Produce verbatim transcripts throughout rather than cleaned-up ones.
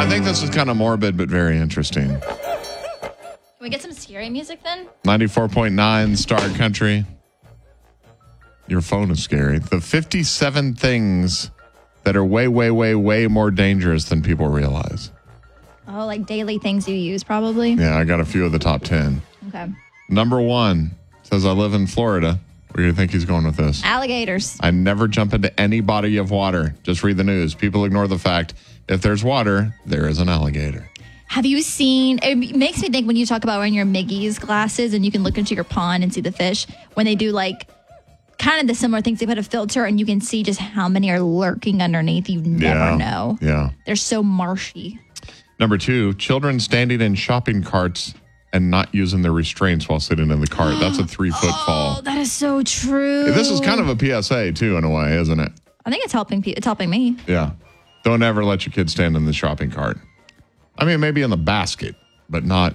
I think this is kind of morbid, but very interesting. Can we get some scary music then? ninety-four point nine Star Country. Your phone is scary. The fifty-seven things that are way, way, way, way more dangerous than people realize. Oh, like daily things you use, probably? Yeah, I got a few of the top ten. Okay. Number one says, I live in Florida. Where do you think he's going with this? Alligators. I never jump into any body of water. Just read the news. People ignore the fact if there's water, there is an alligator. Have you seen, it makes me think when you talk about wearing your Miggy's glasses and you can look into your pond and see the fish, when they do like kind of the similar things, they put a filter and you can see just how many are lurking underneath. You never yeah. know. Yeah. They're so marshy. Number two, children standing in shopping carts and not using their restraints while sitting in the cart. That's a three-foot oh, fall. That is so true. This is kind of a P S A, too, in a way, isn't it? I think it's helping pe- It's helping me. Yeah. Don't ever let your kid stand in the shopping cart. I mean, maybe in the basket, but not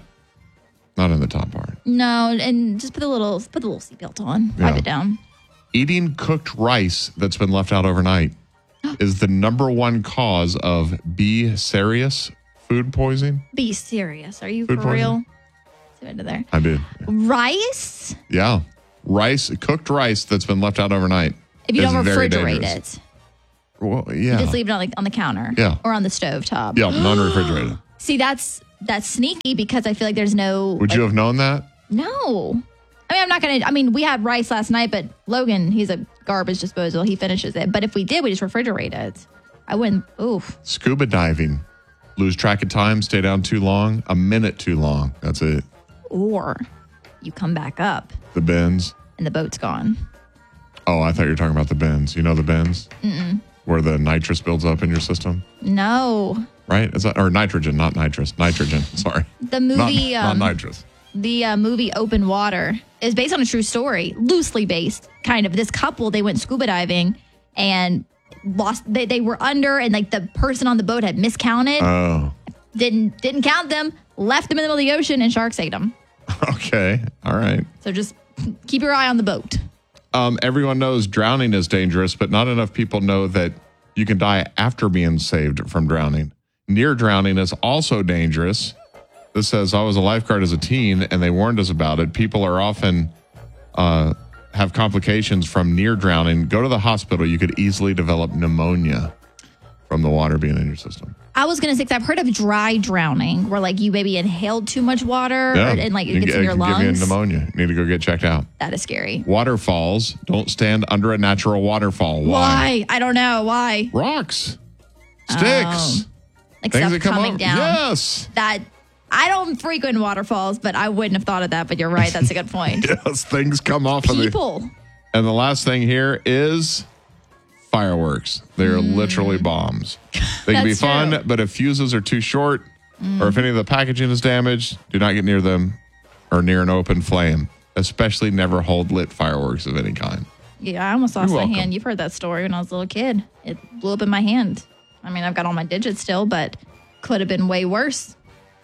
not in the top part. No, and just put a little put the little seatbelt on. Yeah. Wipe it down. Eating cooked rice that's been left out overnight is the number one cause of B. cereus food poisoning. Be serious. Are you Food for real? poisoning? See what I did there? I did. Rice? Yeah. Rice, cooked rice that's been left out overnight. If you is don't very refrigerate dangerous. it. Well, You yeah. just leave it on the, on the counter. Yeah. Or on the stove top. Yeah, non-refrigerated. See, that's that's sneaky because I feel like there's no... Would you have known that? No. I mean, I'm not going to... I mean, we had rice last night, but Logan, he's a garbage disposal. He finishes it. But if we did, we just refrigerate it. I wouldn't... Oof. Scuba diving. Lose track of time, stay down too long, a minute too long. That's it. Or you come back up The bends. and the boat's gone. Oh, I thought you were talking about the bends. You know the bends? Mm-mm. Where the nitrous builds up in your system? No. Right? Is that, or nitrogen, not nitrous. Nitrogen, sorry. The movie... Not, um, not nitrous. The uh, movie Open Water is based on a true story, loosely based, kind of. This couple, they went scuba diving and lost. They, they were under, and like the person on the boat had miscounted. Oh. Didn't didn't count them. Left them in the middle of the ocean, and sharks ate them. Okay. All right. So just keep your eye on the boat. Um, everyone knows drowning is dangerous, but not enough people know that you can die after being saved from drowning. Near drowning is also dangerous. This says, I was a lifeguard as a teen, and they warned us about it. People are often uh, have complications from near drowning. Go to the hospital. You could easily develop pneumonia from the water being in your system. I was going to say, because I've heard of dry drowning, where like you maybe inhaled too much water Yeah. or, and like it You gets can in get- your it can give lungs. you pneumonia. You need to go get checked out. That is scary. Waterfalls. Don't stand under a natural waterfall. Why? Why? I don't know. Why? Rocks. Sticks. Like Things stuff that come coming up. down. Yes. That I don't frequent waterfalls, but I wouldn't have thought of that. But you're right. That's a good point. Yes. Things come off of the... People. And the last thing here is fireworks. They're literally bombs. They can be That's fun, true. but if fuses are too short or if any of the packaging is damaged, do not get near them or near an open flame. Especially never hold lit fireworks of any kind. Yeah, I almost lost You're my welcome. hand. You've heard that story when I was a little kid. It blew up in my hand. I mean, I've got all my digits still, but could have been way worse.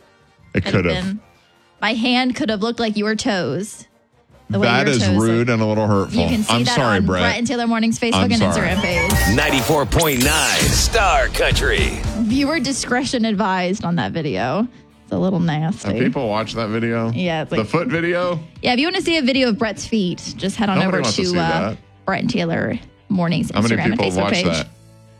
It could have. been. My hand could have looked like your toes. The way That your is toes rude look. and a little hurtful. You can see I'm that sorry, on Brett. Brett and Taylor Morning's Facebook I'm and sorry. Instagram page. ninety-four point nine Star Country. Viewer discretion advised on that video. It's a little nasty. Have people watch that video? Yeah, it's the like- foot video? Yeah, if you want to see a video of Brett's feet, just head on Nobody over wants to, to see uh, that. Brett and Taylor Morning's How many Instagram and people Facebook watch page. that?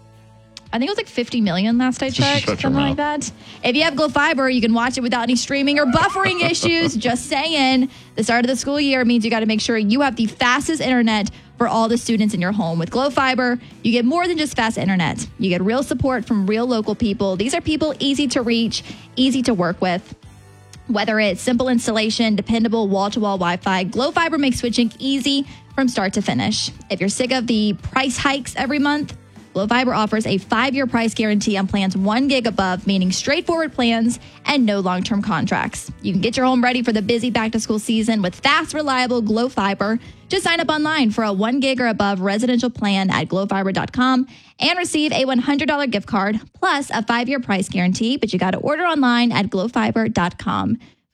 I think it was like fifty million last I checked, Shut your something like that. If you have Glow Fiber, you can watch it without any streaming or buffering issues. Just saying. The start of the school year means you got to make sure you have the fastest internet for all the students in your home. With Glow Fiber, you get more than just fast internet. You get real support from real local people. These are people easy to reach, easy to work with. Whether it's simple installation, dependable wall-to-wall Wi-Fi, Glow Fiber makes switching easy from start to finish. If you're sick of the price hikes every month, Glow Fiber offers a five-year price guarantee on plans one gig above, meaning straightforward plans and no long-term contracts. You can get your home ready for the busy back-to-school season with fast, reliable Glow Fiber. Just sign up online for a one gig or above residential plan at glow fiber dot com and receive a one hundred dollars gift card plus a five-year price guarantee, but you got to order online at glow fiber dot com.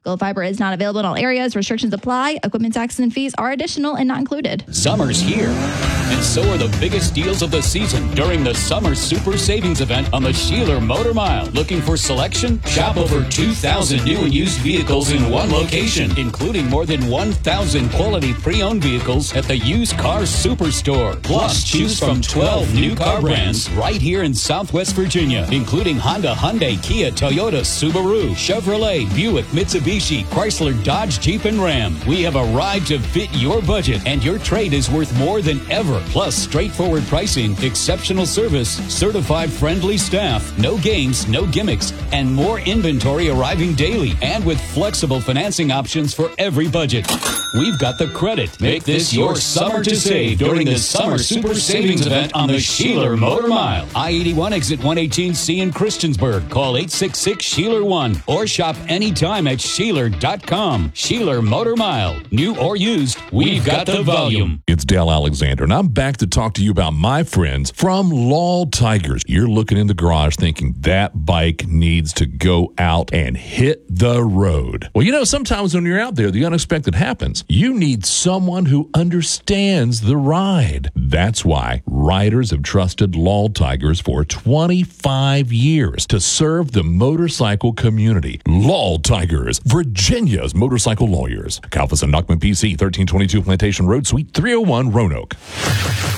Glow Fiber is not available in all areas. Restrictions apply. Equipment taxes and fees are additional and not included. Summer's here, and so are the biggest deals of the season during the Summer Super Savings Event on the Sheeler Motor Mile. Looking for selection? Shop over two thousand new and used vehicles in one location, including more than one thousand quality pre-owned vehicles at the Used Car Superstore. Plus, choose from twelve new car brands right here in Southwest Virginia, including Honda, Hyundai, Kia, Toyota, Subaru, Chevrolet, Buick, Mitsubishi, Chrysler, Dodge, Jeep, and Ram. We have a ride to fit your budget, and your trade is worth more than ever. Plus, straightforward pricing, exceptional service, certified friendly staff, no games, no gimmicks, and more inventory arriving daily, and with flexible financing options for every budget. We've got the credit. Make this your summer to save during the Summer Super Savings Event on the Sheeler Motor Mile. I eighty-one exit one eighteen C in Christiansburg. Call eight six six, Sheeler one or shop anytime at Sheeler dot com. Sheeler Motor Mile. New or used, we've got the volume. It's Dale Alexander, and I'm back to talk to you about my friends from Lal Tigers. You're looking in the garage thinking that bike needs to go out and hit the road. Well, you know, sometimes when you're out there, the unexpected happens. You need someone who understands the ride. That's why riders have trusted Lal Tigers for twenty-five years to serve the motorcycle community. Lal Tigers, Virginia's motorcycle lawyers. Kalfas and Nachman P C, thirteen twenty-two Plantation Road, Suite three oh one, Roanoke.